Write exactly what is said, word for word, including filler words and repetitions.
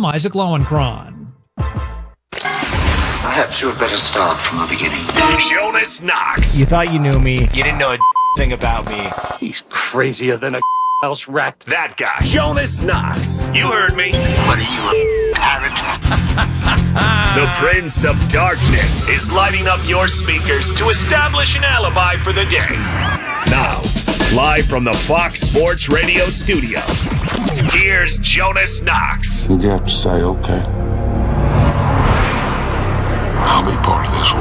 I'm Isaac Lowenkron. Perhaps you had better start from the beginning. Jonas Knox. You thought you knew me. You didn't know a thing about me. He's crazier than a house rat. That guy, Jonas Knox. You heard me. What are you, a parrot? The Prince of Darkness is lighting up your speakers to establish an alibi for the day. Now, live from the Fox Sports Radio studios, here's Jonas Knox. You have to say, okay, I'll be part of this